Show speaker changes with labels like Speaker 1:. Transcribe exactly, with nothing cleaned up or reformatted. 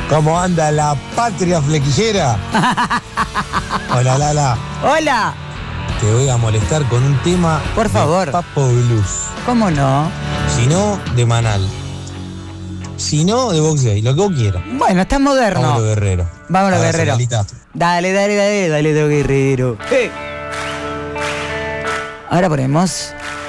Speaker 1: ¿Cómo anda la patria flequillera? Hola, Lala.
Speaker 2: Hola.
Speaker 1: Te voy a molestar con un tema.
Speaker 2: Por favor.
Speaker 1: De Papo Blues.
Speaker 2: ¿Cómo no?
Speaker 1: Si no, de Manal. Si no, de Box Day. Lo que vos quieras.
Speaker 2: Bueno, está moderno.
Speaker 1: Vámonos, Guerrero.
Speaker 2: Vámonos,
Speaker 1: Abrazo,
Speaker 2: Guerrero.
Speaker 1: Lalita.
Speaker 2: Dale, dale, dale, dale, dale, Guerrero. ¡Eh! Ahora ponemos